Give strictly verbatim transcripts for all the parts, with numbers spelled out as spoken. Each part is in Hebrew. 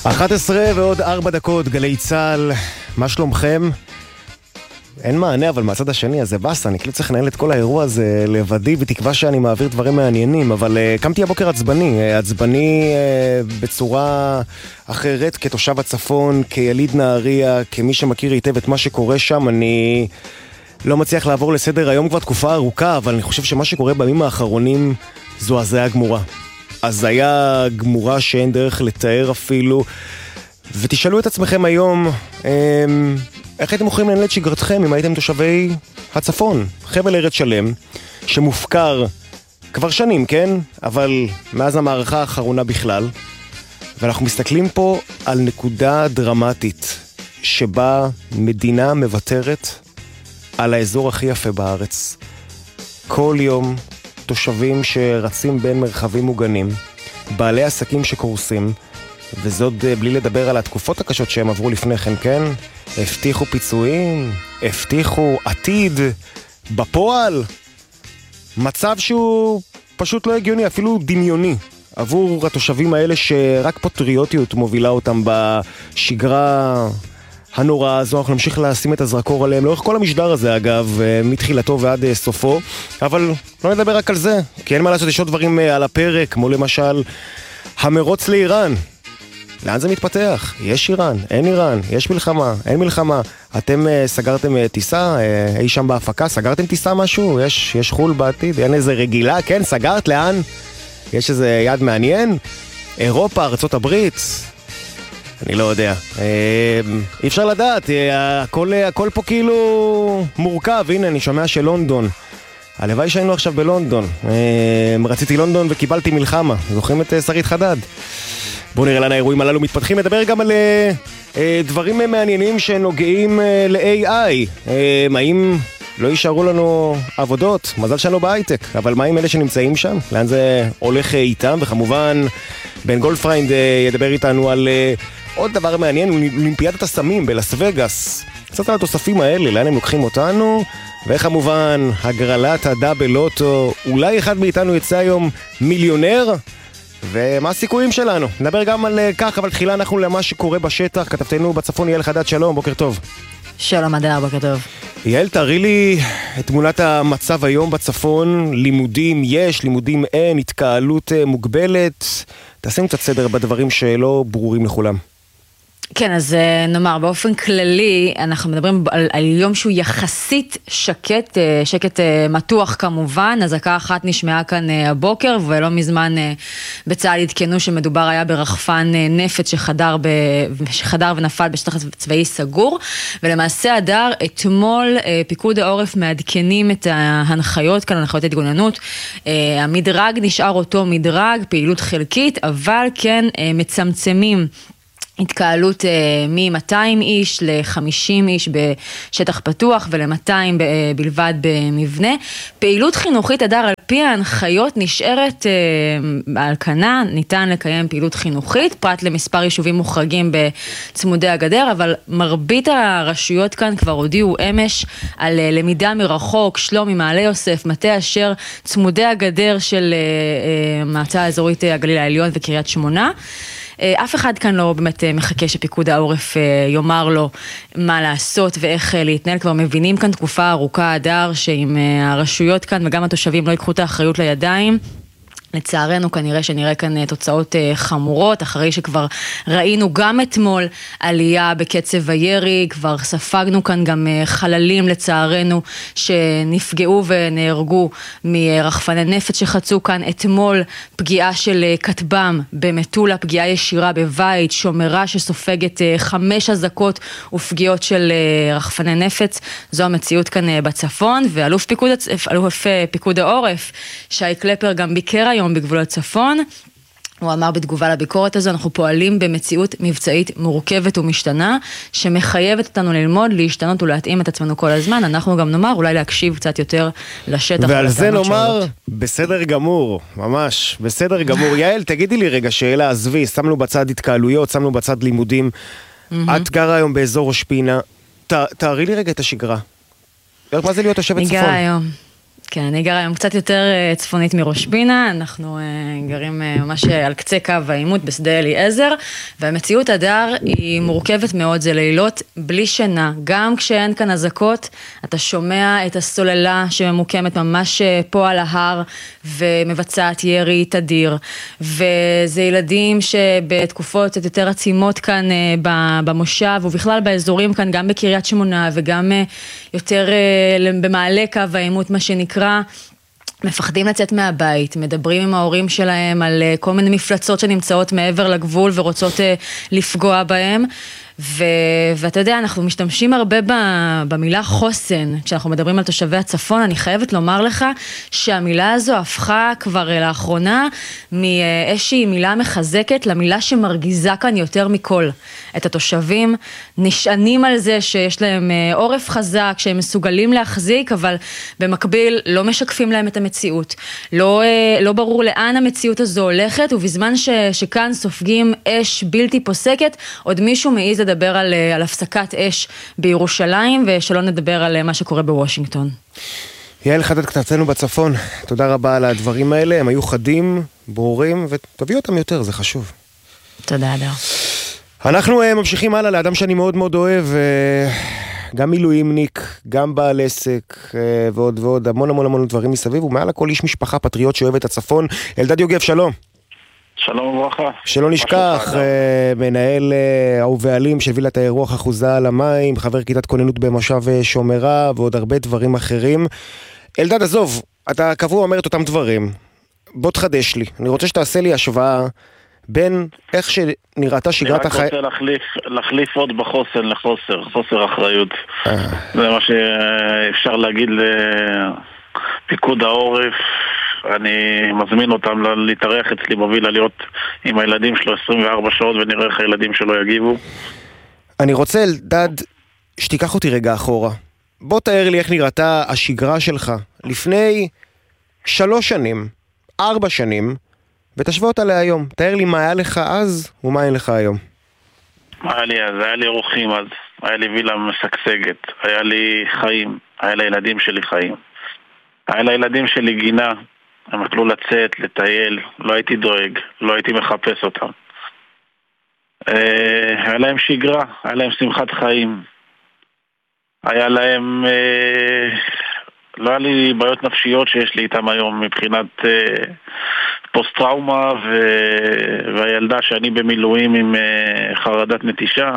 אחת עשרה ועוד ארבע דקות, גלי צהל, מה שלומכם? אין מענה, אבל מהצד השני, אז זה בסה, אני כאילו צריך לנהל את כל האירוע הזה לבדי, בתקווה שאני מעביר דברים מעניינים, אבל uh, קמתי הבוקר עצבני, uh, עצבני uh, בצורה אחרת, כתושב הצפון, כיליד נהריה, כמי שמכיר היטב את מה שקורה שם, אני לא מצליח לעבור לסדר היום כבר תקופה ארוכה, אבל אני חושב שמה שקורה בימים האחרונים זו הזיה גמורה. הזיה גמורה שאין דרך לתאר אפילו, ותשאלו את עצמכם היום, um, איך הייתם יכולים לנהל את שגרתכם אם הייתם תושבי הצפון? חבל ארץ שלם, שמופקר כבר שנים, כן? אבל מאז המערכה האחרונה בכלל. ואנחנו מסתכלים פה על נקודה דרמטית, שבה מדינה מוותרת על האזור הכי יפה בארץ. כל יום תושבים שרצים בין מרחבים מוגנים, בעלי עסקים שקורסים, וזאת בלי לדבר על התקופות הקשות שהם עברו לפני כן, כן? הבטיחו פיצויים, הבטיחו עתיד, בפועל. מצב שהוא פשוט לא הגיוני, אפילו דמיוני, עבור התושבים האלה שרק פטריוטיות מובילה אותם בשגרה הנוראה הזו. אנחנו נמשיך לשים את הזרקור עליהם לאורך כל המשדר הזה, אגב, מתחילתו ועד סופו. אבל לא נדבר רק על זה, כי אין מה לעשות, יש עוד דברים על הפרק, כמו למשל המרוץ לאיראן. לאן זה מתפתח? יש איראן, אין איראן, יש מלחמה, אין מלחמה. אתם uh, סגרתם uh, טיסה, uh, אי שם בהפקה, סגרתם טיסה משהו? יש, יש חול בעתיד? אין איזה רגילה? כן, סגרת, לאן? יש איזה יד מעניין? אירופה, ארצות הברית? אני לא יודע. Uh, אי אפשר לדעת, uh, הכל, uh, הכל פה כאילו מורכב. הנה, אני שומע שלונדון. הלוואי שהיינו עכשיו בלונדון. Uh, רציתי לונדון וקיבלתי מלחמה. זוכרים את uh, שרית חדד? בואו נראה לאן האירועים הללו מתפתחים. נדבר גם על uh, דברים מעניינים שנוגעים uh, ל-איי איי. Uh, האם לא יישארו לנו עבודות? מזל שלנו בהייטק. אבל מה עם אלה שנמצאים שם? לאן זה הולך uh, איתם? וכמובן, בן גולדפריינד uh, ידבר איתנו על uh, עוד דבר מעניין, אולימפיאדת הסמים בלאס וגאס. קצת על התוספים האלה, לאן הם לוקחים אותנו? וכמובן, הגרלת הדאבל לוטו. אולי אחד מאיתנו יצא היום מיליונר? ומה הסיכויים שלנו? נדבר גם על כך, אבל תחילה אנחנו למה שקורה בשטח. כתבתנו בצפון יעל חדד, שלום, בוקר טוב. שלום אדר, בוקר טוב. יעל, תראי לי את תמונת המצב היום בצפון. לימודים יש, לימודים אין, התקהלות מוגבלת. תעשינו קצת סדר בדברים שלא ברורים לכולם. כן, אז נאמר, באופן כללי, אנחנו מדברים על, על יום שהוא יחסית שקט, שקט מתוח כמובן. אזעקה אחת נשמעה כאן הבוקר, ולא מזמן בצה"ל התקנו שמדובר היה ברחפן נפץ שחדר, ב, שחדר ונפל בשטח צבאי סגור, ולמעשה אדר, אתמול פיקוד העורף מעדכנים את ההנחיות, כאן הנחיות התגוננות. המדרג נשאר אותו מדרג, פעילות חלקית, אבל כן מצמצמים התקהלות מ-מאתיים איש ל-חמישים איש בשטח פתוח ול-מאתיים בלבד במבנה. פעילות חינוכית, אדר, על פי ההנחיות נשארת על כנה, ניתן לקיים פעילות חינוכית, פרט למספר יישובים מוחרגים בצמודי הגדר, אבל מרבית הרשויות כאן כבר הודיעו אמש על למידה מרחוק, שלומי, מעלה יוסף, מטה אשר, צמודי הגדר של מועצה האזורית הגליל העליון וקריית שמונה. אף אחד כאן לא באמת מחכה שפיקוד העורף יאמר לו מה לעשות ואיך להתנהל. כבר מבינים כאן תקופה ארוכה, אדר, שאם הרשויות כאן וגם התושבים לא ייקחו את האחריות לידיים, לצערנו כנראה שנראה כאן תוצאות חמורות, אחרי שכבר ראינו גם אתמול עלייה בקצב הירי, כבר ספגנו כאן גם חללים לצערנו שנפגעו ונהרגו מרחפני נפץ שחצו כאן. אתמול פגיעה של כטב"ם במטולה, פגיעה ישירה בבית, שומרה שסופגת חמש אזעקות ופגיעות של רחפני נפץ. זו המציאות כאן בצפון, ואלוף פיקוד, אלוף פיקוד העורף שי קלפר גם ביקר היום בגבול הצפון. הוא אמר בתגובה לביקורת הזו, אנחנו פועלים במציאות מבצעית מורכבת ומשתנה, שמחייבת אותנו ללמוד, להשתנות ולהתאים את עצמנו כל הזמן. אנחנו גם נאמר, אולי להקשיב קצת יותר לשטח. ועל זה נאמר, בסדר גמור, ממש, בסדר גמור. יעל, תגידי לי רגע שאלה, עזבי, שמנו בצד התקהלויות, שמנו בצד לימודים. את גרה היום באזור ראש פינה, תארי לי רגע את השגרה. מה זה להיות תושבת צפון? אני גרה היום. כן, אני גרה היום קצת יותר צפונית מראש פינה, אנחנו גרים ממש על קצה קו העימות בשדה אליעזר, והמציאות הדר היא מורכבת מאוד, זה לילות בלי שינה, גם כשאין כאן אזעקות, אתה שומע את הסוללה שממוקמת ממש פה על ההר, ומבצעת ירי תדיר, וזה ילדים שבתקופות יותר עצימות כאן במושב, ובכלל באזורים כאן, גם בקריית שמונה, וגם יותר במעלה קו העימות, מה שנקרא, מפחדים לצאת מהבית, מדברים עם ההורים שלהם על כל מיני מפלצות שנמצאות מעבר לגבול ורוצות לפגוע בהם. ו... ואתה יודע, אנחנו משתמשים הרבה ב... במילה חוסן, כשאנחנו מדברים על תושבי הצפון, אני חייבת לומר לך שהמילה הזו הפכה כבר לאחרונה מאיזושהי מילה מחזקת למילה שמרגיזה כאן יותר מכל. את התושבים נשענים על זה שיש להם עורף חזק, שהם מסוגלים להחזיק, אבל במקביל לא משקפים להם את המציאות. לא, לא ברור לאן המציאות הזו הולכת, ובזמן ש... שכאן סופגים אש בלתי פוסקת, עוד מישהו מעיז לדבר על, על הפסקת אש בירושלים, ושלא נדבר על מה שקורה בוושינגטון. יעל חדד כתבתנו בצפון, תודה רבה על הדברים האלה, הם היו חדים, ברורים, ותביא אותם יותר, זה חשוב. תודה, אדר. אנחנו ממשיכים הלאה לאדם שאני מאוד מאוד אוהב, גם מילואימניק, גם בעל עסק, ועוד ועוד, המון המון המון דברים מסביב, ומעל הכל איש משפחה פטריוט שאוהב את הצפון. אלדד יוגב, שלום. שלום וברכה. שלא נשכח, מנהל ובעלים של וילת האירוח אחוזה על המים, חבר כיתת כוננות במושב שומרה, ועוד הרבה דברים אחרים. אלדד, עזוב, אתה קבוע אומר את אותם דברים. בוא תחדש לי. אני רוצה שתעשה לי השוואה בין איך שנראתה שגרת החיים. אני רק רוצה להחליף, להחליף עוד בחוסן לחוסר, חוסר אחריות. זה מה שאפשר להגיד לפיקוד העורף. אני מזמין אותם להתארח אצלי בווילה, להיות עם הילדים שלו עשרים וארבע שעות, ונראה איך הילדים שלו יגיבו. אני רוצה, אלדד, שתיקח אותי רגע אחורה. בוא תאר לי איך נראתה השגרה שלך לפני שלוש שנים, ארבע שנים, ותשווה אותה להיום. תאר לי מה היה לך אז ומה היה לך היום. היה לי אז, היה לי רוחים אז, היה לי וילה משגשגת, היה לי חיים, היה לילדים שלי חיים. היה לילדים שלי גינה, הם יכלו לצאת, לטייל, לא הייתי דואג, לא הייתי מחפש אותם. היה להם שגרה, היה להם שמחת חיים. היה להם, לא היה לי בעיות נפשיות שיש לי איתם היום מבחינת פוסט-טראומה, והילדה שאני במילואים עם חרדת נטישה.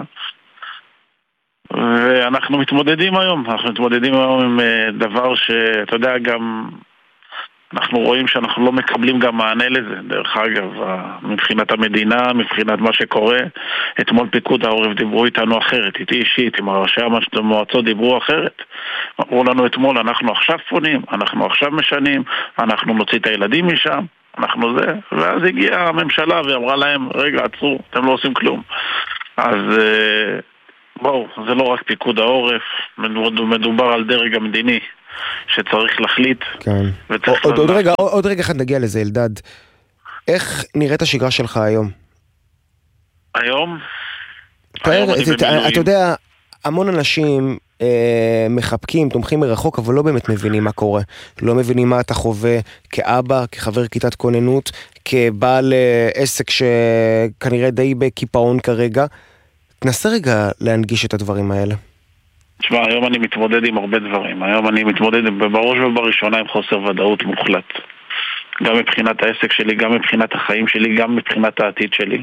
ואנחנו מתמודדים היום, אנחנו מתמודדים היום עם דבר שאתה יודע גם, אנחנו רואים שאנחנו לא מקבלים גם מענה לזה, דרך אגב, מבחינת המדינה, מבחינת מה שקורה. אתמול פיקוד העורף דיברו איתנו אחרת, איתי אישית, עם ראשי המועצות דיברו אחרת. אמרו לנו אתמול, אנחנו עכשיו פונים, אנחנו עכשיו משנים, אנחנו נוציא את הילדים משם, אנחנו זה, ואז הגיעה הממשלה ואמרה להם, רגע, עצרו, אתם לא עושים כלום. אז בואו, זה לא רק פיקוד העורף, מדובר על דרג המדיני שצריך להחליט. כן. עוד, עוד רגע, עוד רגע אחד נגיע לזה, אלדד. איך נראית השגרה שלך היום? היום? היום אני במילואים. אתה יודע, המון אנשים אה, מחבקים, תומכים מרחוק, אבל לא באמת מבינים מה קורה. לא מבינים מה אתה חווה כאבא, כחבר כיתת כוננות, כבעל עסק שכנראה די בקיפאון כרגע. תנסה רגע להנגיש את הדברים האלה. תשמע, היום אני מתמודד עם הרבה דברים. היום אני מתמודד בראש ובראשונה עם חוסר ודאות מוחלט. גם מבחינת העסק שלי, גם מבחינת החיים שלי, גם מבחינת העתיד שלי.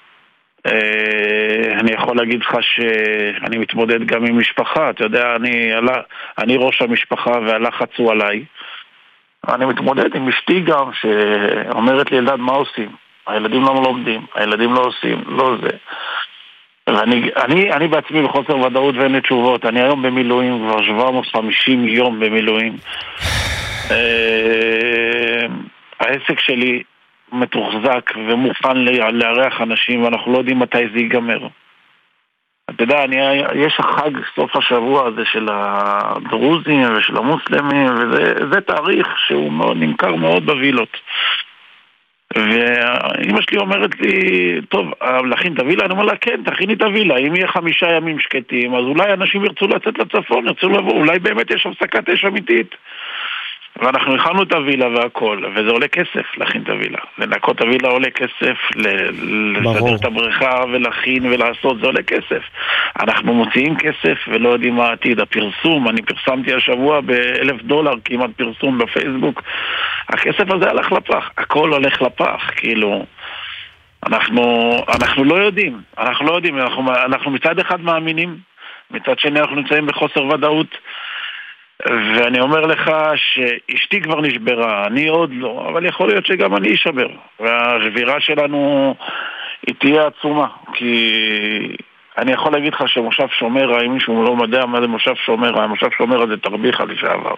אני יכול להגיד לך שאני מתמודד גם עם משפחה. אתה יודע, אני, אני ראש המשפחה והלחץ הוא עליי. אני מתמודד עם אשתי גם, שאומרת לי, אלדד, מה עושים? הילדים לא לומדים, הילדים לא עושים, לא זה. ואני, אני, אני בעצמי בחוסר ודאות ואין לי תשובות. אני היום במילואים, כבר שבע מאות וחמישים יום במילואים. העסק שלי מתוחזק ומוכן לארח אנשים, ואנחנו לא יודעים מתי זה ייגמר. אתה יודע, אני, יש החג סוף השבוע הזה של הדרוזים ושל המוסלמים, וזה תאריך שהוא מאוד, נמכר מאוד בווילות. ואמא שלי אומרת לי, טוב, להכין את הווילה? אני אומר לה, כן, תכיני את הווילה. אם יהיה חמישה ימים שקטים, אז אולי אנשים ירצו לצאת לצפון, ירצו לבוא, אולי באמת יש הפסקת אש אמיתית. ואנחנו הכנו את הווילה והכל, וזה עולה כסף להכין את הווילה. לנקות את הווילה עולה כסף, לסדר את הבריכה ולהכין ולעשות, זה עולה כסף. אנחנו מוציאים כסף ולא יודעים מה העתיד. הפרסום, אני פרסמתי השבוע באלף דולר כמעט פרסום בפייסבוק. הכסף הזה הלך לפח, הכל הולך לפח, כאילו... אנחנו, אנחנו לא יודעים, אנחנו לא יודעים, אנחנו, אנחנו מצד אחד מאמינים, מצד שני אנחנו נמצאים בחוסר ודאות, ואני אומר לך שאשתי כבר נשברה, אני עוד לא, אבל יכול להיות שגם אני אשבר, והשבירה שלנו היא תהיה עצומה, כי אני יכול להגיד לך שמושב שומרה, אם מישהו לא מדע מה זה מושב שומרה, המושב שומרה זה תרביחה לשעבר,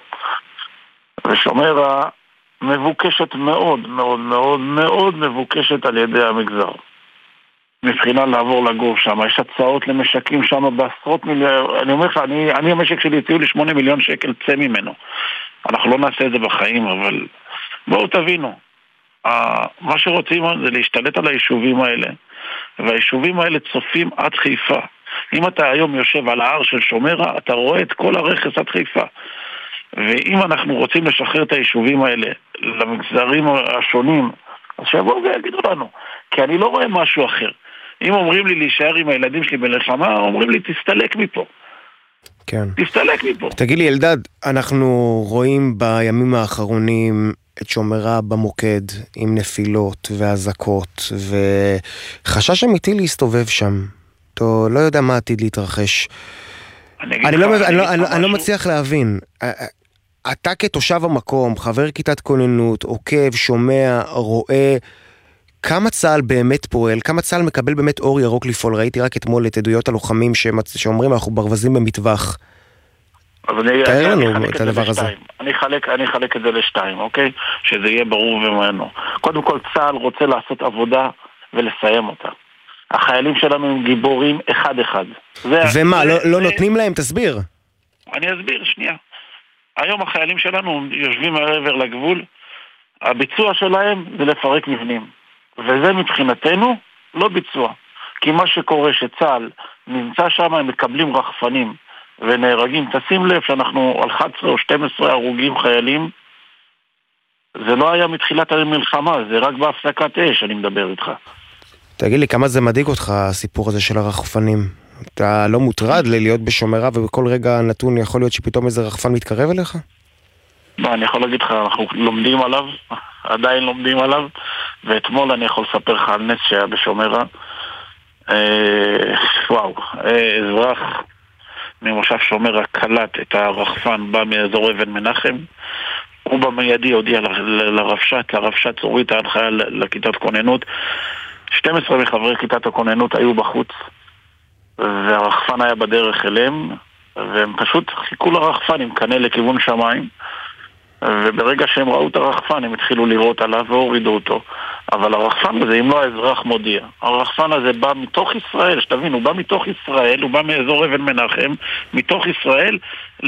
ושומרה מבוקשת מאוד מאוד מאוד מאוד מבוקשת על ידי המגזר. מבחינה לעבור לגור שם, יש הצעות למשקים שם בעשרות מיליון, אני אומר לך, אני, אני המשק שלי הציעו לי שמונה מיליון שקל צא ממנו. אנחנו לא נעשה את זה בחיים, אבל בואו תבינו, מה שרוצים זה להשתלט על היישובים האלה, והיישובים האלה צופים עד חיפה. אם אתה היום יושב על ההר של שומרה, אתה רואה את כל הרכס עד חיפה. ואם אנחנו רוצים לשחרר את היישובים האלה למגזרים השונים, אז שיבואו ויגידו לנו, כי אני לא רואה משהו אחר. אם אומרים לי להישאר עם הילדים שלי בלחמה, אומרים לי תסתלק מפה. כן. תסתלק מפה. תגיד לי אלדד, אנחנו רואים בימים האחרונים את שומרה במוקד עם נפילות והזקות, וחשש אמיתי להסתובב שם. אתה לא יודע מה עתיד להתרחש. אני לא, אני לא, אני לא מצליח להבין. אתה כתושב המקום, חבר כיתת כוננות, עוקב, שומע, רואה, כמה צה"ל באמת פועל, כמה צה"ל מקבל באמת אור ירוק לפעול. ראיתי רק אתמול את עדויות הלוחמים שאומרים אנחנו ברווזים במטווח. תאר לנו את הדבר הזה. אני חלק, אני חלק את זה לשתיים, אוקיי? שזה יהיה ברור ומענו. קודם כל צה"ל רוצה לעשות עבודה ולסיים אותה. החיילים שלנו הם גיבורים אחד אחד. ומה, לא נותנים להם? תסביר. אני אסביר, שנייה. היום החיילים שלנו יושבים מעבר לגבול, הביצוע שלהם זה לפרק מבנים. וזה מבחינתנו לא ביצוע. כי מה שקורה שצה"ל נמצא שם, הם מקבלים רחפנים ונהרגים. תשים לב שאנחנו על אחת עשרה או שתים עשרה הרוגים חיילים, זה לא היה מתחילת המלחמה, זה רק בהפסקת אש, אני מדבר איתך. תגיד לי, כמה זה מדאיג אותך הסיפור הזה של הרחפנים? אתה לא מוטרד להיות בשומרה ובכל רגע נתון יכול להיות שפתאום איזה רחפן מתקרב אליך? לא, אני יכול להגיד לך, אנחנו לומדים עליו, עדיין לומדים עליו, ואתמול אני יכול לספר לך על נס שהיה בשומרה. אה, וואו, אה, אזרח ממושב שומרה קלט את הרחפן, בא מאזור אבן מנחם, הוא במיידי הודיע לרבש"ץ, הרבש"ץ הוריד את ההנחיה לכיתת כוננות, שתים עשרה מחברי כיתת הכוננות היו בחוץ, והרחפן היה בדרך אליהם, והם פשוט חיכו לרחפן עם קנה לכיוון שמיים, וברגע שהם ראו את הרחפן הם התחילו לראות עליו והורידו אותו. אבל הרחפן הזה, אם לא האזרח מודיע, הרחפן הזה בא מתוך ישראל, שתבין, הוא בא מתוך ישראל, הוא בא מאזור אבן מנחם, מתוך ישראל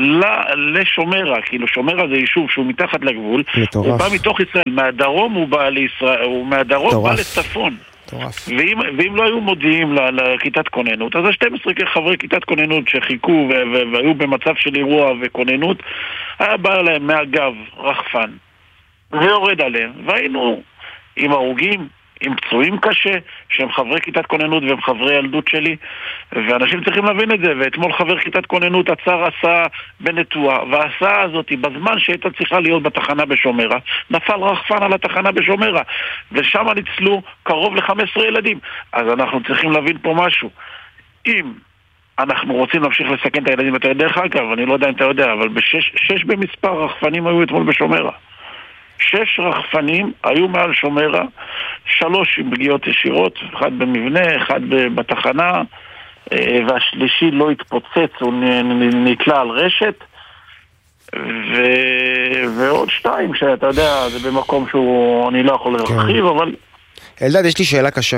לשומרה, כאילו שומרה זה יישוב שהוא מתחת לגבול, מטורף. הוא בא מתוך ישראל, מהדרום הוא בא לישראל, הוא מהדרום בא לצפון. ואם, ואם לא היו מודיעים לכיתת כוננות, אז ה-שתים עשרה חברי כיתת כוננות שחיכו והיו במצב של אירוע וכוננות, היה בא להם מהגב רחפן ויורד עליהם, והיינו עם הרוגים, עם פצועים קשה, שהם חברי כיתת כוננות והם חברי ילדות שלי, ואנשים צריכים להבין את זה. ואתמול חבר כיתת כוננות עצר הסעה בנטוע, וההסעה הזאת בזמן שהייתה צריכה להיות בתחנה בשומרה, נפל רחפן על התחנה בשומרה, ושם ניצלו קרוב ל-חמישה עשר ילדים. אז אנחנו צריכים להבין פה משהו. אם אנחנו רוצים להמשיך לסכן את הילדים, אתה יודע, דרך אגב, אני לא יודע אם אתה יודע, אבל בשש, שש במספר רחפנים היו אתמול בשומרה. שש רחפנים היו מעל שומרה, שלוש עם פגיעות ישירות, אחד במבנה, אחד בתחנה, והשלישי לא התפוצץ, הוא נתלה על רשת, ו... ועוד שתיים שאתה יודע, זה במקום שהוא, אני לא יכול להרחיב, אבל... אלדד, יש לי שאלה קשה.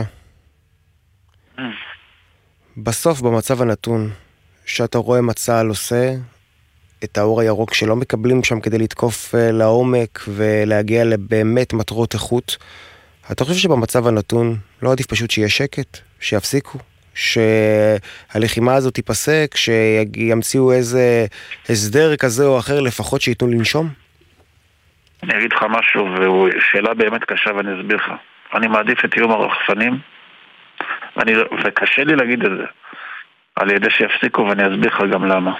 בסוף, במצב הנתון, שאתה רואה מה צה"ל עושה, את האור הירוק שלא מקבלים שם כדי לתקוף לעומק ולהגיע לבאמת מטרות איכות, אתה חושב שבמצב הנתון לא עדיף פשוט שיהיה שקט, שיפסיקו, שהלחימה הזאת תיפסק, שימציאו איזה הסדר כזה או אחר, לפחות שייתנו לנשום? אני אגיד לך משהו, ושאלה באמת קשה ואני אסביר לך. אני מעדיף את איום הרחפנים, ואני, וקשה לי להגיד את זה, על ידי שיפסיקו, ואני אסביר לך גם למה.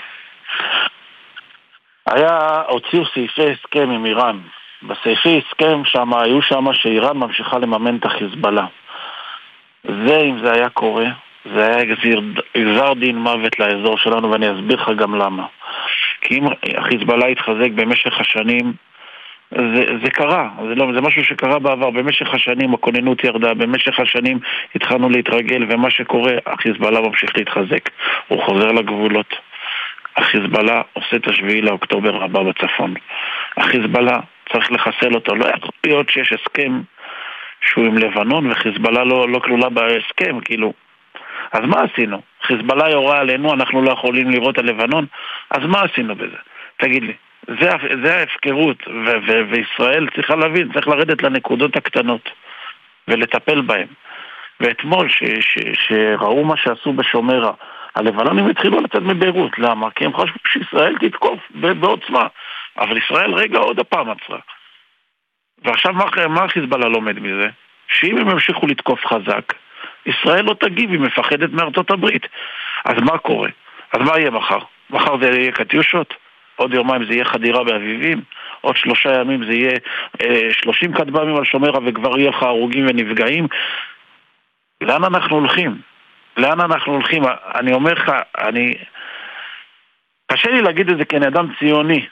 היה, הוציאו סעיפי הסכם עם איראן. בסעיפי הסכם שם, היו שם שאיראן ממשיכה לממן את החיזבאללה. זה, אם זה היה קורה, זה היה גזיר, גזר דין מוות לאזור שלנו, ואני אסביר לך גם למה. כי אם החיזבאללה התחזק במשך השנים, זה, זה קרה, זה, לא, זה משהו שקרה בעבר. במשך השנים הכוננות ירדה, במשך השנים התחלנו להתרגל, ומה שקורה, החיזבאללה ממשיך להתחזק. הוא חוזר לגבולות. החיזבאללה עושה את השביעי לאוקטובר הבא בצפון. החיזבאללה צריך לחסל אותו. לא יכול להיות שיש הסכם שהוא עם לבנון וחיזבאללה לא, לא כלולה בהסכם, כאילו. אז מה עשינו? חיזבאללה יורה עלינו, אנחנו לא יכולים לראות על לבנון, אז מה עשינו בזה? תגיד לי. זה, זה ההפקרות, ו- ו- וישראל צריכה להבין, צריך לרדת לנקודות הקטנות ולטפל בהם. ואתמול ש- ש- שראו מה שעשו בשומרה, הלבנונים התחילו לצאת מביירות. למה? כי הם חשבו שישראל תתקוף בעוצמה. אבל ישראל רגע עוד הפעם עצרה. ועכשיו מה, מה חיזבאללה לומד מזה? שאם הם ימשיכו לתקוף חזק, ישראל לא תגיב, היא מפחדת מארצות הברית. אז מה קורה? אז מה יהיה מחר? מחר זה יהיה קטיושות? עוד יומיים זה יהיה חדירה באביבים? עוד שלושה ימים זה יהיה אה, שלושים כטב"מים על שומרה וכבר יהיה לך הרוגים ונפגעים? לאן אנחנו הולכים? לאן אנחנו הולכים? אני אומר לך, אני... קשה לי להגיד את זה כי אני אדם ציוני,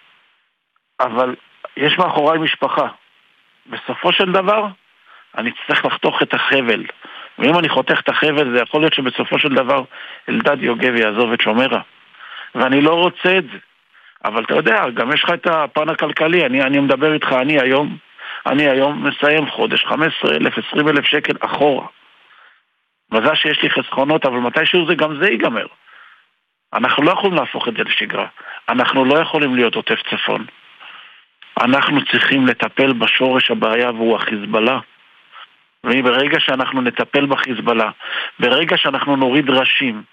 אבל יש מאחוריי משפחה. בסופו של דבר, אני צריך לחתוך את החבל. ואם אני חותך את החבל, זה יכול להיות שבסופו של דבר אלדד יוגב יעזוב את שומרה. ואני לא רוצה את זה. אבל אתה יודע, גם יש לך את הפן הכלכלי. אני, אני מדבר איתך, אני היום, אני היום מסיים חודש, חמישה עשר אלף, עשרים אלף שקל אחורה. מזל שיש לי חסכונות, אבל מתישהו זה גם זה ייגמר. אנחנו לא יכולים להפוך את זה לשגרה. אנחנו לא יכולים להיות עוטף צפון. אנחנו צריכים לטפל בשורש הבעיה, והוא החיזבאללה. וברגע שאנחנו נטפל בחיזבאללה, ברגע שאנחנו נוריד ראשים,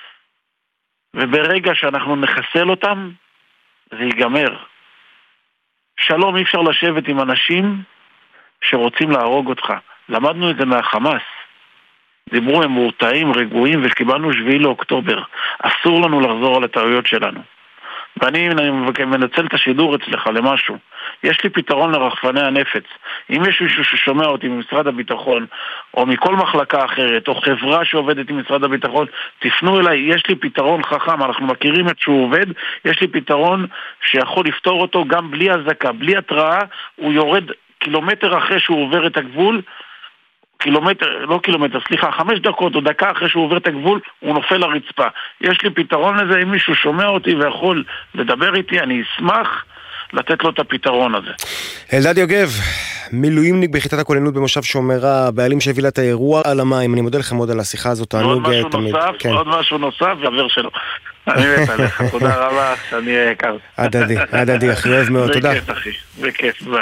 וברגע שאנחנו נחסל אותם, זה ייגמר. שלום, אי אפשר לשבת עם אנשים שרוצים להרוג אותך. למדנו את זה מהחמאס. דיברו הם מורתעים, רגועים, וקיבלנו שביעי לאוקטובר. אסור לנו לחזור על הטעויות שלנו. ואני מנצל את השידור אצלך למשהו. יש לי פתרון לרחפני הנפץ. אם יש מישהו ששומע אותי ממשרד הביטחון, או מכל מחלקה אחרת, או חברה שעובדת עם משרד הביטחון, תפנו אליי, יש לי פתרון חכם, אנחנו מכירים את שהוא עובד, יש לי פתרון שיכול לפתור אותו גם בלי הזקה, בלי התראה, הוא יורד קילומטר אחרי שהוא עובר את הגבול, קילומטר, לא קילומטר, סליחה, חמש דקות או דקה אחרי שהוא עובר את הגבול, הוא נופל לרצפה. יש לי פתרון לזה, אם מישהו שומע אותי ויכול לדבר איתי, אני אשמח לתת לו את הפתרון הזה. אלדד יוגב, מילואימניק ביחידת הכוננות במושב שומרה, בעלים שהביא לה את האירוע על המים. אני מודה לכם מאוד על השיחה הזאת. עוד משהו תמיד. נוסף, כן. עוד משהו נוסף, חבר שלו. אני מת עליך, תודה רבה, אני יקר. הדדי, הדדי, אחי, אוהב מאוד, תודה. בכיף, אחי, בכיף, ביי.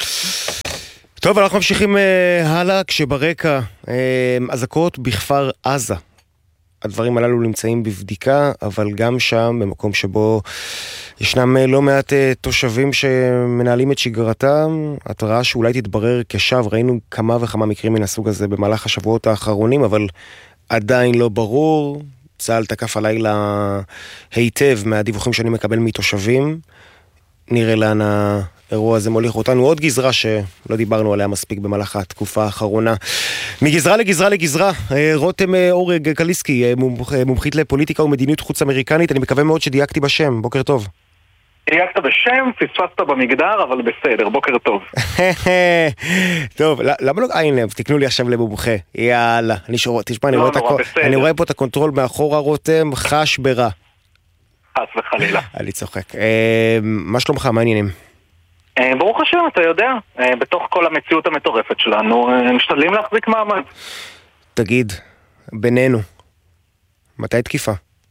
טוב, אנחנו ממשיכים uh, הלאה, כשברקע uh, אזעקות בכפר עזה. הדברים הללו נמצאים בבדיקה, אבל גם שם, במקום שבו ישנם uh, לא מעט uh, תושבים שמנהלים את שגרתם, התראה שאולי תתברר כשב. ראינו כמה וכמה מקרים מן הסוג הזה במהלך השבועות האחרונים, אבל עדיין לא ברור. צה"ל תקף הלילה היטב מהדיווחים שאני מקבל מתושבים. נראה לאן האירוע הזה מוליך אותנו. עוד גזרה שלא דיברנו עליה מספיק במהלך התקופה האחרונה. מגזרה לגזרה לגזרה, רותם אורג קליסקי, מומחית לפוליטיקה ומדיניות חוץ אמריקנית. אני מקווה מאוד שדייקתי בשם. בוקר טוב. דייקת בשם, פספסת במגדר, אבל בסדר, בוקר טוב. טוב, למה לא... אין לב, תקנו לי עכשיו למומחה. יאללה, אני שרואה, תשמע, אני רואה פה את הקונטרול מאחורה, רותם, חש ברע. חס וחלילה. אני צוחק. מה שלומך, מה העניינים? ברוך השם, אתה יודע, בתוך כל המציאות המטורפת שלנו, משתדלים להחזיק מעמד. תגיד, בינינו, מתי תקיפה?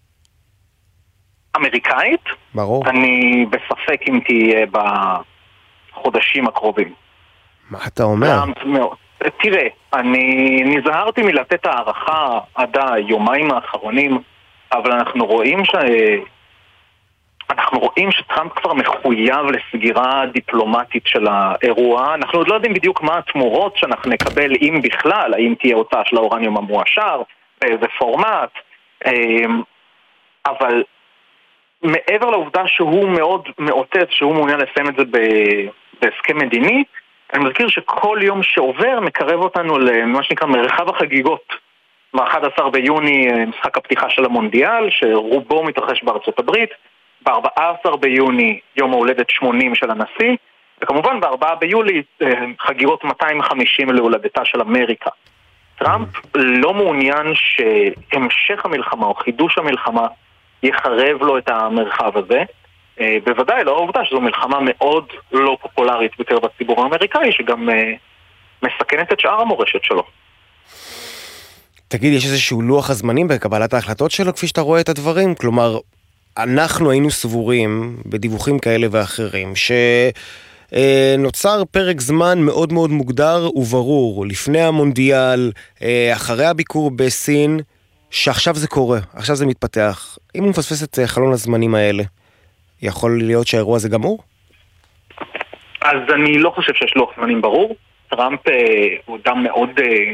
אמריקאית? ברור. אני בספק אם תהיה בחודשים הקרובים. מה אתה אומר? תראה, אני נזהרתי מלתת הערכה עד היומיים האחרונים, אבל אנחנו רואים אנחנו רואים שטראמפ כבר מחויב לסגירה דיפלומטית של האירוע. אנחנו עוד לא יודעים בדיוק מה התמורות שאנחנו נקבל, אם בכלל, האם תהיה הוצאה של האורניום המועשר, באיזה פורמט. אבל מעבר לעובדה שהוא מאוד מאותת, שהוא מעוניין לסיים את זה בהסכם מדיני, אני מזכיר שכל יום שעובר מקרב אותנו למה שנקרא מרחב החגיגות. ב-אחד עשר ביוני משחק הפתיחה של המונדיאל, שרובו מתרחש בארצות הברית, ב-ארבעה עשר ביוני יום ההולדת שמונים של הנשיא, וכמובן ב-ארבעה ביולי חגיגות מאתיים וחמישים להולדתה של אמריקה. טראמפ לא מעוניין שהמשך המלחמה או חידוש המלחמה יחרב לו את המרחב הזה, בוודאי לא העובדה שזו מלחמה מאוד לא פופולרית בקרב הציבור האמריקאי, שגם מסכנת את שאר המורשת שלו. תגיד, יש איזשהו לוח הזמנים בקבלת ההחלטות שלו כפי שאתה רואה את הדברים? כלומר, אנחנו היינו סבורים בדיווחים כאלה ואחרים שנוצר פרק זמן מאוד מאוד מוגדר וברור לפני המונדיאל, אחרי הביקור בסין, שעכשיו זה קורה, עכשיו זה מתפתח. אם הוא מפספס את חלון הזמנים האלה, יכול להיות שהאירוע הזה גמור? אז אני לא חושב שיש לוח זמנים ברור. טראמפ הוא אדם מאוד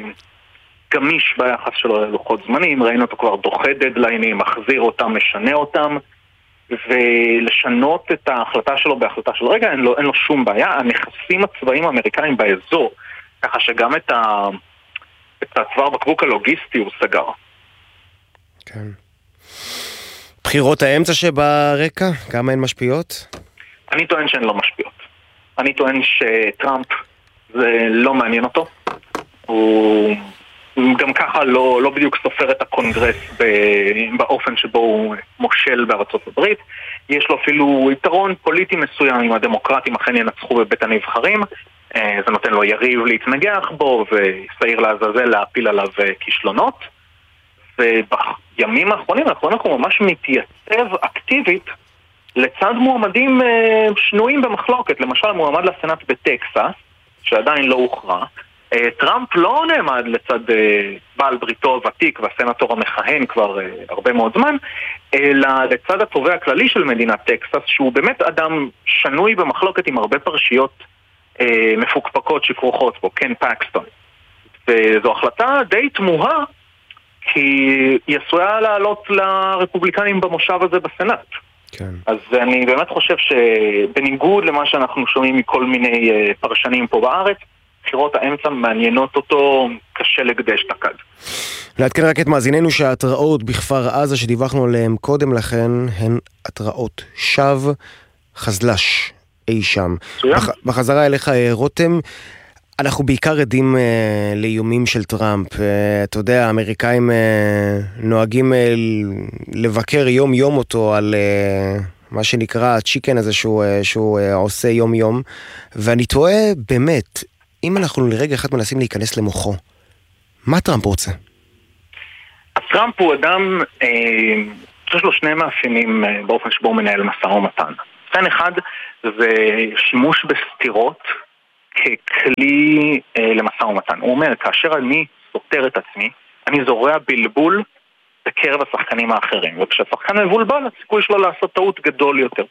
גמיש ביחס שלו ללוחות זמנים, ראינו אותו כבר דוחה דדליינים, מחזיר אותם, משנה אותם, ולשנות את ההחלטה שלו בהחלטה של רגע, אין לו, אין לו שום בעיה. הנכסים הצבאיים האמריקאים באזור, ככה שגם את, ה, את הצוואר בקבוק הלוגיסטי הוא סגר. כן. בחירות האמצע שברקע, כמה הן משפיעות? אני טוען שהן לא משפיעות. אני טוען שטראמפ זה לא מעניין אותו. הוא גם ככה לא, לא בדיוק סופר את הקונגרס באופן שבו הוא מושל בארצות הברית. יש לו אפילו יתרון פוליטי מסוים אם הדמוקרטים אכן ינצחו בבית הנבחרים. זה נותן לו יריב להתנגח בו וסעיר לעזאזל להפיל עליו כישלונות. ובימים האחרונים אנחנו ממש מתייצב אקטיבית לצד מועמדים שנויים במחלוקת. למשל מועמד לסנאט בטקסס שעדיין לא הוכרע. טראמפ לא נעמד לצד בעל בריתו ותיק והסנטור המכהן כבר הרבה מאוד זמן, אלא לצד התובע הכללי של מדינת טקסס, שהוא באמת אדם שנוי במחלוקת עם הרבה פרשיות מפוקפקות שכרוכות בו, קן פקסטון. וזו החלטה די תמוהה, כי היא עשויה לעלות לרפובליקנים במושב הזה בסנאט. כן. אז אני באמת חושב שבניגוד למה שאנחנו שומעים מכל מיני פרשנים פה בארץ, בחירות האמצע מעניינות אותו, קשה לגדש את הכד. לעדכן רק את מאזיננו שההתראות בכפר עזה שדיווחנו עליהן קודם לכן הן התראות שווא, חזלש אי שם. בח, בחזרה אליך רותם, אנחנו בעיקר עדים אה, לאיומים של טראמפ. אה, אתה יודע, האמריקאים אה, נוהגים אה, לבקר יום יום אותו על אה, מה שנקרא הצ'יקן הזה שהוא, אה, שהוא אה, עושה יום יום, ואני תוהה באמת, אם אנחנו לרגע אחד מנסים להיכנס למוחו, מה טראמפ רוצה? טראמפ הוא אדם, אה, יש לו שני מאפיינים אה, באופן שבו הוא מנהל משא ומתן. מאפיין אחד זה שימוש בסתירות ככלי אה, למשא ומתן. הוא אומר, כאשר אני סותר את עצמי, אני זורע בלבול בקרב השחקנים האחרים, וכשהשחקן מבולבל, הסיכוי שלו לעשות טעות גדול יותר.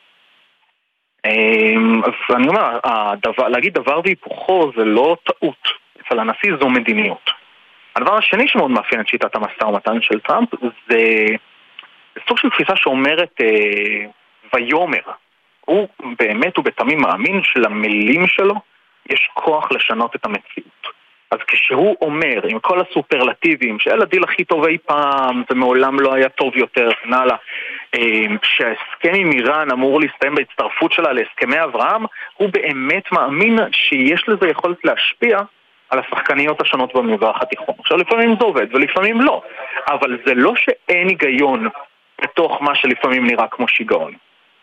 אז אני אומר, הדבר, להגיד דבר והיפוכו זה לא טעות. אצל הנשיא זו מדיניות. הדבר השני שמאוד מאפיין את שיטת המשא ומתן של טראמפ זה סוג של תפיסה שאומרת אה, ויומר. הוא באמת ובתמים מאמין שלמילים שלו יש כוח לשנות את המציאות. אז כשהוא אומר עם כל הסופרלטיבים שאל הדיל הכי טוב אי פעם ומעולם לא היה טוב יותר, נעלה, שההסכם עם איראן אמור להסתיים בהצטרפות שלה להסכמי אברהם, הוא באמת מאמין שיש לזה יכולת להשפיע על השחקניות השונות במזרח התיכון. עכשיו לפעמים זה עובד ולפעמים לא, אבל זה לא שאין היגיון בתוך מה שלפעמים נראה כמו שיגעון.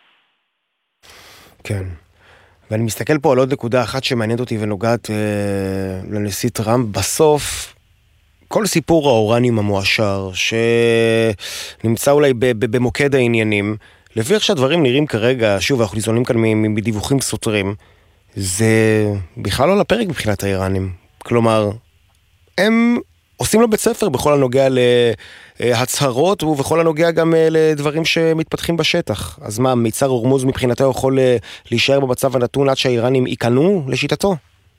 כן. ואני מסתכל פה על עוד נקודה אחת שמעניינת אותי ונוגעת אה, לנשיא טראמפ. בסוף, כל סיפור האורניום המועשר, שנמצא אולי ב- ב- במוקד העניינים, לפי איך שהדברים נראים כרגע, שוב, אנחנו ניזונים כאן מדיווחים סותרים, זה בכלל לא לפרק מבחינת האיראנים. כלומר, הם עושים לו בית ספר בכל הנוגע להצהרות ובכל הנוגע גם לדברים שמתפתחים בשטח. אז מה, מיצר הורמוז מבחינתו יכול להישאר במצב הנתון עד שהאיראנים ייכנעו לשיטתו?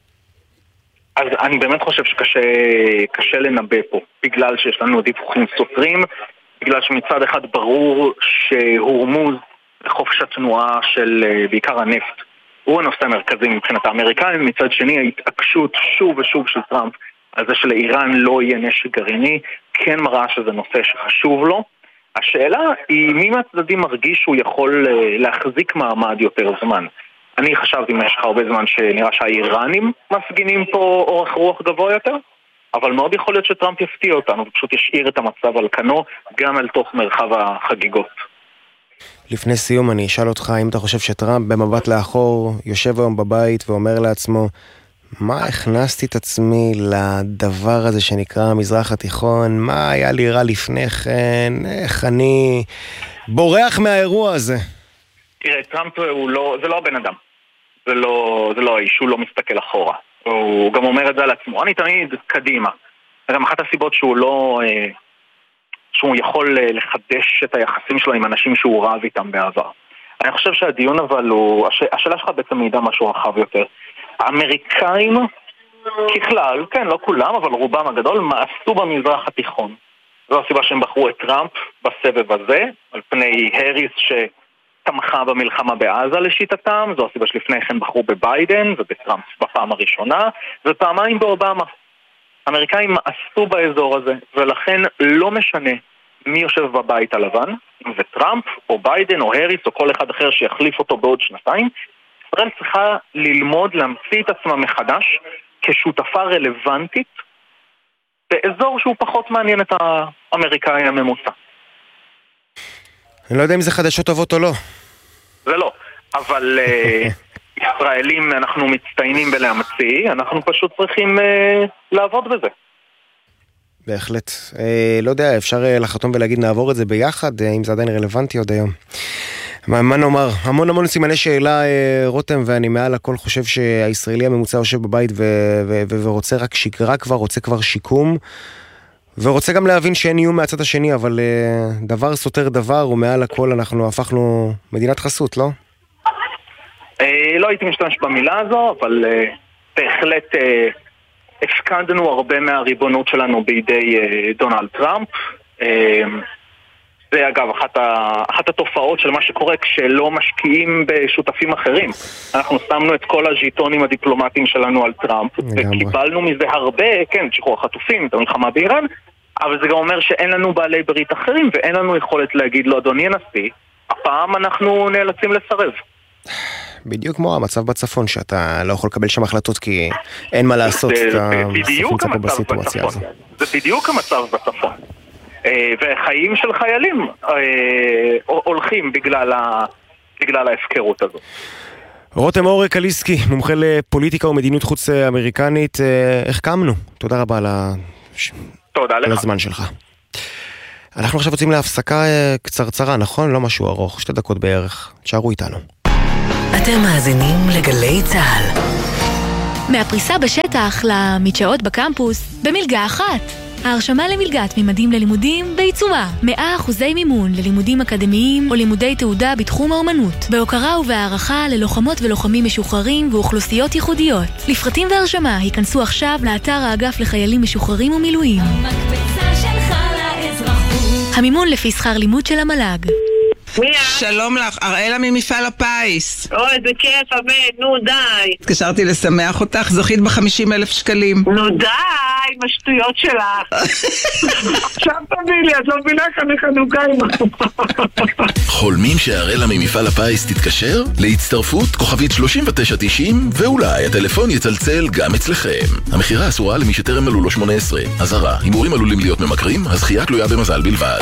אז אני באמת חושב שקשה קשה לנבא פה, בגלל שיש לנו דיווחים סותרים, בגלל שמצד אחד ברור שהורמוז לחופש התנועה של בעיקר הנפט הוא הנושא המרכזי מבחינת האמריקאים, מצד שני ההתעקשות שוב ושוב של טראמפ על זה שלאיראן לא יהיה נשק גרעיני, כן מראה שזה נושא שחשוב לו. השאלה היא מי מהצדדים מרגיש שהוא יכול להחזיק מעמד יותר זמן. אני חשבתי במשך הרבה זמן שנראה שהאיראנים מפגינים פה אורך רוח גבוה יותר, אבל מאוד יכול להיות שטראמפ יפתיע אותנו ופשוט ישאיר את המצב על כנו גם אל תוך מרחב החגיגות. לפני סיום אני אשאל אותך אם אתה חושב שטראמפ במבט לאחור יושב היום בבית ואומר לעצמו, מה הכנסתי את עצמי לדבר הזה שנקרא המזרח התיכון, מה היה לי רע לפני כן, איך אני בורח מהאירוע הזה? תראה, טראמפ הוא לא, זה לא הבן אדם, זה לא, זה לא האיש, הוא לא מסתכל אחורה, הוא גם אומר את זה על עצמו, אני תמיד קדימה, גם אחת הסיבות שהוא לא, שהוא יכול לחדש את היחסים שלו עם אנשים שהוא רב איתם בעבר. אני חושב שהדיון אבל הוא, השאלה שלך בעצם מידע משהו רחב יותר. האמריקאים ככלל, כן, לא כולם, אבל רובם הגדול, מעשו במזרח התיכון. זו הסיבה שהם בחרו את טראמפ בסבב הזה, על פני הריס שתמכה במלחמה בעזה לשיטתם, זו הסיבה שלפני כן בחרו בביידן ובטראמפ בפעם הראשונה, ופעמיים באובמה. האמריקאים מעשו באזור הזה, ולכן לא משנה מי יושב בבית הלבן, וטראמפ או ביידן או הריס או כל אחד אחר שיחליף אותו בעוד שנתיים, ישראל צריכה ללמוד להמציא את עצמה מחדש כשותפה רלוונטית באזור שהוא פחות מעניין את האמריקאי הממוצע. אני לא יודע אם זה חדשות טובות או לא. זה לא, אבל ישראלים אנחנו מצטיינים בלהמציא, אנחנו פשוט צריכים לעבוד בזה. בהחלט. אה, לא יודע, אפשר לחתום ולהגיד נעבור את זה ביחד, אם זה עדיין רלוונטי עוד היום. מה, מה נאמר? המון המון סימני שאלה, אה, רותם, ואני מעל הכל חושב שהישראלי הממוצע יושב בבית ו- ו- ו- ורוצה רק שגרה כבר, רוצה כבר שיקום, ורוצה גם להבין שאין איום מהצד השני, אבל אה, דבר סותר דבר, ומעל הכל אנחנו הפכנו מדינת חסות, לא? אה, לא הייתי משתמש במילה הזו, אבל אה, בהחלט... אה... הפקדנו הרבה מהריבונות שלנו בידי אה, דונלד טראמפ. אה, זה אגב אחת, ה, אחת התופעות של מה שקורה כשלא משקיעים בשותפים אחרים. אנחנו שמנו את כל הז'יטונים הדיפלומטיים שלנו על טראמפ, וקיבלנו מזה הרבה, כן, שחרור החטופים, את המלחמה באיראן, אבל זה גם אומר שאין לנו בעלי ברית אחרים, ואין לנו יכולת להגיד לו, אדוני הנשיא, הפעם אנחנו נאלצים לסרב. בדיוק כמו המצב בצפון, שאתה לא יכול לקבל שם החלטות כי אין מה לעשות. זה בדיוק המצב בצפון. זה בדיוק המצב בצפון. וחיים של חיילים הולכים בגלל ההפקרות הזאת. רותם אור קליסקי, מומחה לפוליטיקה ומדיניות חוץ אמריקנית, איך קמנו? תודה רבה על הזמן שלך. אנחנו עכשיו רוצים להפסקה קצרצרה, נכון? לא משהו ארוך, שתי דקות בערך. תשארו איתנו. אתם מאזינים לגלי צהל. מהפריסה בשטח למדשאות בקמפוס במלגה אחת. ההרשמה למלגת ממדים ללימודים בעיצומה. מאה אחוזי מימון ללימודים אקדמיים או לימודי תעודה בתחום האומנות. בהוקרה ובהערכה ללוחמות ולוחמים משוחררים ואוכלוסיות ייחודיות. לפרטים והרשמה היכנסו עכשיו לאתר האגף לחיילים משוחררים ומילואים. המקבצה שלך לאזרחות. המימון לפי שכר לימוד של המל"ג. שלום לך, אראלה ממפעל הפיס. אוי, זה כיף, אבן, נו די. התקשרתי לשמח אותך, זוכית ב-חמישים אלף שקלים. נו די, עם השטויות שלך. עכשיו תביא לי, את לא מבינה כאן לחנוכה עם... חולמים שאראלה ממפעל הפיס תתקשר? להצטרפות כוכבית שלושים ותשע תשעים, ואולי הטלפון יצלצל גם אצלכם. המחירה אסורה למי שטרם מלאו לו שמונה עשרה. אזהרה, הימורים עלולים להיות ממכרים, הזכייה תלויה במזל בלבד.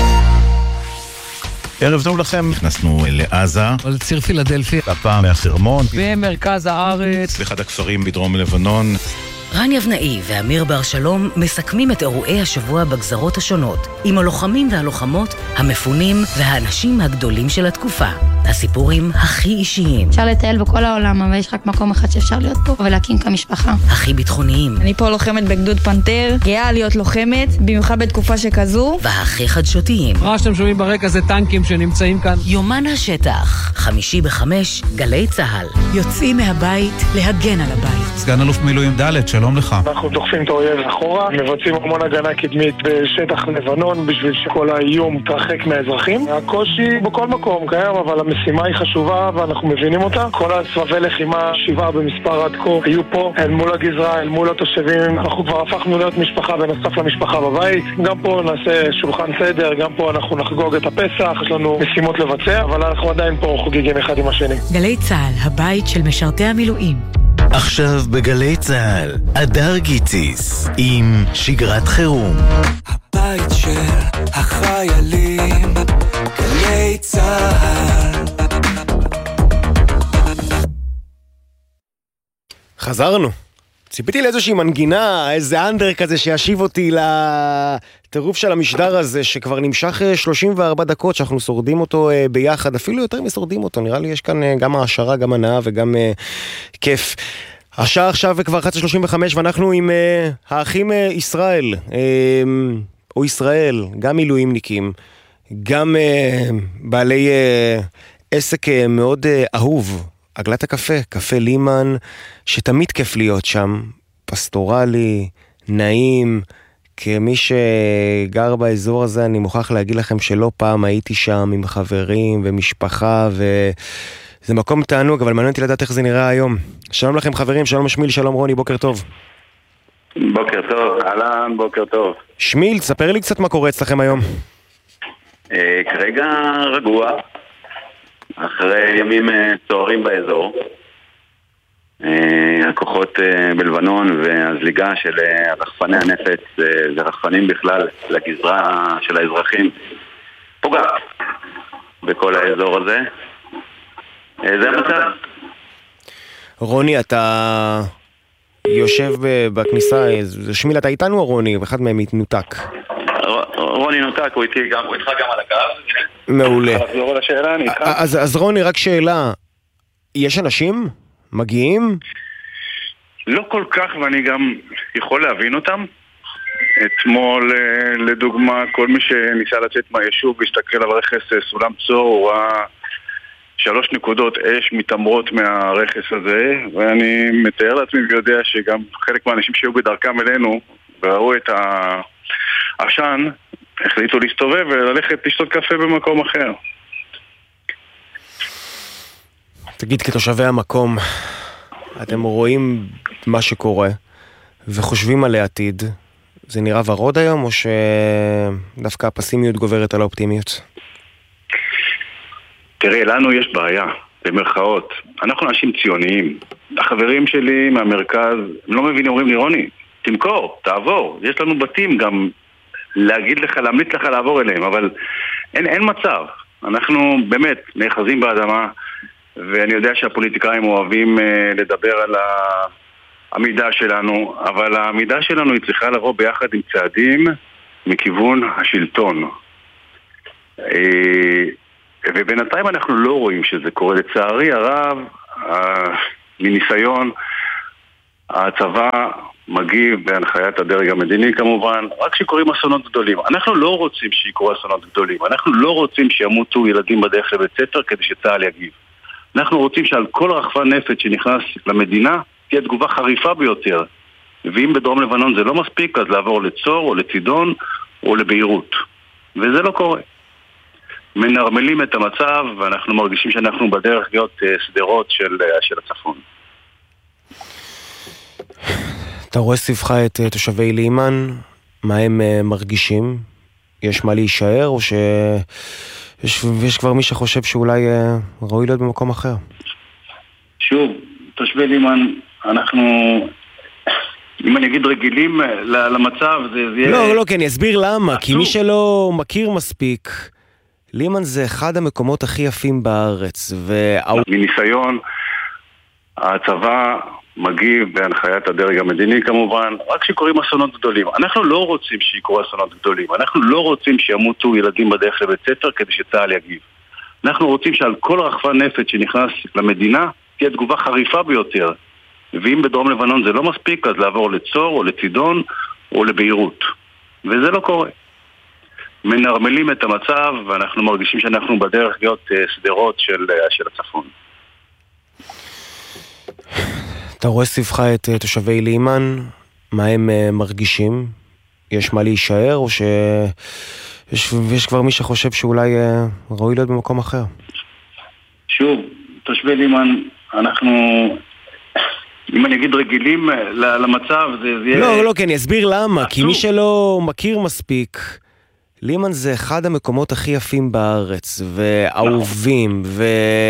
ערב טוב לכם, נכנסנו לעזה, על ציר פילדלפי, הפעם מהחרמון, במרכז הארץ, באחד הכפרים בדרום לבנון. רן יבנאי ואמיר בר שלום מסכמים את אירועי השבוע בגזרות השונות, עם הלוחמים והלוחמות, המפונים והאנשים הגדולים של התקופה. הסיפורים הכי אישיים. אפשר לטייל בכל העולם, אבל יש רק מקום אחד שאפשר להיות פה ולהקים כמשפחה. הכי ביטחוניים. אני פה לוחמת בגדוד פנתר, גאה להיות לוחמת, במיוחד בתקופה שכזו. והכי חדשותיים. מה שאתם שומעים ברקע זה טנקים שנמצאים כאן. יומן השטח, חמישי בחמש, גלי צהל. יוצאים מהבית להגן על הבית. סגן אלוף מילואים ד', שלום לך. אנחנו דוחפים את האויב אחורה, מבצעים המון הגנה קדמית בשטח לבנון בשביל שכל האיום יתרחק מהאזרחים. הקושי בכל מקום קיים, אבל המשימה היא חשובה ואנחנו מבינים אותה. כל הסבבי לחימה, שבעה במספר עד כה, היו פה אל מול הגזרה, אל מול התושבים. אנחנו כבר הפכנו להיות משפחה בנוסף למשפחה בבית. גם פה נעשה שולחן סדר, גם פה אנחנו נחגוג את הפסח, יש לנו משימות לבצע, אבל אנחנו עדיין פה חוגגים אחד עם השני. גלי צהל, הבית של משרתי המילואים. עכשיו בגלי צהל, אדר גיציס עם שגרת חירום. הבית של החיילים, גלי צהל. חזרנו. ציפיתי לאיזושהי מנגינה, איזה אנדר כזה שישיב אותי לטירוף של המשדר הזה, שכבר נמשך שלושים וארבע דקות, שאנחנו שורדים אותו ביחד, אפילו יותר משורדים אותו, נראה לי יש כאן גם העשרה, גם הנאה וגם כיף. השעה עכשיו כבר אחת עשרה שלושים וחמש, ואנחנו עם האחים ישראל, או ישראל, גם מילואימניקים, גם בעלי עסק מאוד אהוב, עגלת הקפה, קפה לימן, שתמיד כיף להיות שם, פסטורלי, נעים. כמי שגר באזור הזה, אני מוכרח להגיד לכם שלא פעם הייתי שם עם חברים ומשפחה, וזה מקום תענוג, אבל מעניין אותי לדעת איך זה נראה היום. שלום לכם חברים, שלום שמיל, שלום רוני, בוקר טוב. בוקר טוב, אהלן, בוקר טוב. שמיל, תספר לי קצת מה קורה אצלכם היום. כרגע רגוע. אחרי ימים צוערים באזור, הכוחות בלבנון והזליגה של רחפני הנפץ, זה רחפנים בכלל לגזרה של האזרחים, פוגע בכל האזור הזה. זה המצב. רוני, אתה יושב בכניסה, שמיל, אתה איתנו או רוני? אחד מהם נותק. רוני נותק, הוא איתי גם, הוא איתך גם על הקו. מעולה. אז, אז, אז רוני, רק שאלה, יש אנשים? מגיעים? לא כל כך, ואני גם יכול להבין אותם. אתמול, לדוגמה, כל מי שניסה לצאת מהיישוב והסתכל על רכס סולם צור, הוא ראה שלוש נקודות אש מתאמרות מהרכס הזה, ואני מתאר לעצמי ויודע שגם חלק מהאנשים שהיו בדרכם אלינו וראו את העשן, החליטו להסתובב וללכת לשתות קפה במקום אחר. תגיד, כתושבי המקום, אתם רואים מה שקורה וחושבים על העתיד, זה נראה ורוד היום, או שדווקא הפסימיות גוברת על האופטימיות? תראה, לנו יש בעיה, במרכאות. אנחנו אנשים ציוניים. החברים שלי מהמרכז, הם לא מבינים, אומרים לי, רוני, תמכור, תעבור. יש לנו בתים גם להגיד לך, להמליץ לך לעבור אליהם, אבל אין, אין מצב. אנחנו באמת נאחזים באדמה, ואני יודע שהפוליטיקאים אוהבים אה, לדבר על העמידה שלנו, אבל העמידה שלנו היא צריכה לבוא ביחד עם צעדים מכיוון השלטון. אה, ובינתיים אנחנו לא רואים שזה קורה. לצערי הרב, אה, מניסיון, הצבא מגיב בהנחיית הדרג המדיני כמובן, רק שקוראים אסונות גדולים. אנחנו לא רוצים שיקרו אסונות גדולים, אנחנו לא רוצים שימותו ילדים בדרך לבית ספר כדי שצה"ל יגיב. אנחנו רוצים שעל כל רחפן נפץ שנכנס למדינה תהיה תגובה חריפה ביותר. ואם בדרום לבנון זה לא מספיק, אז לעבור לצור או לצידון או לביירות. וזה לא קורה. מנרמלים את המצב ואנחנו מרגישים שאנחנו בדרך להיות סדרות של, של הצפון. אתה רואה סביבך את תושבי לימן, מה הם מרגישים? יש מה להישאר או שיש יש כבר מי שחושב שאולי ראוי להיות במקום אחר? שוב, תושבי לימן, אנחנו, אם אני אגיד רגילים למצב, זה יהיה... לא, לא, כן, אני אסביר למה, כי מי שלא מכיר מספיק, לימן זה אחד המקומות הכי יפים בארץ, מניסיון, הצבא מגיב בהנחיית הדרג המדיני כמובן, רק שקוראים אסונות גדולים. אנחנו לא רוצים שיקרו אסונות גדולים, אנחנו לא רוצים שימותו ילדים בדרך לבית ספר כדי שצה"ל יגיב. אנחנו רוצים שעל כל רחפן נפץ שנכנס למדינה תהיה תגובה חריפה ביותר. ואם בדרום לבנון זה לא מספיק, אז לעבור לצור או לצידון או לביירות. וזה לא קורה. מנרמלים את המצב, ואנחנו מרגישים שאנחנו בדרך להיות סדרות של, של הצפון. אתה רואה סביבך את תושבי לימן, מה הם מרגישים? יש מה להישאר, או שיש יש כבר מי שחושב שאולי ראוי להיות במקום אחר? שוב, תושבי לימן, אנחנו, אם אני אגיד רגילים למצב, זה יהיה... לא, לא, כן, אני אסביר למה, כי מי שלא מכיר מספיק, לימן זה אחד המקומות הכי יפים בארץ, ואהובים, ו...